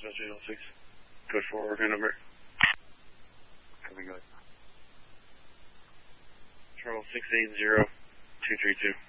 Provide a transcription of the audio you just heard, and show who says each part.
Speaker 1: 806. Code 4, order number.
Speaker 2: Coming good.
Speaker 1: Control 680232.